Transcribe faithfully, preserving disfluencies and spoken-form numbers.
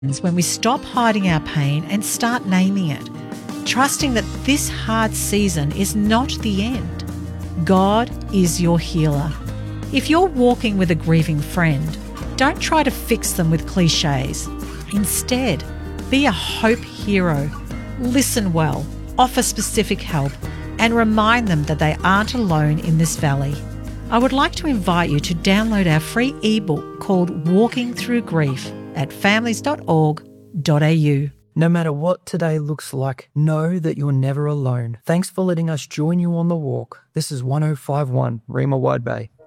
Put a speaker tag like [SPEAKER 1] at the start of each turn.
[SPEAKER 1] when we stop hiding our pain and start naming it, trusting that this hard season is not the end. God is your healer. If you're walking with a grieving friend, don't try to fix them with cliches. Instead, be a hope hero. Listen well, offer specific help, and remind them that they aren't alone in this valley. I would like to invite you to download our free ebook called Walking Through Grief at families dot org dot a u.
[SPEAKER 2] No matter what today looks like, know that you're never alone. Thanks for letting us join you on the walk. This is one oh five point one Rima Wide Bay.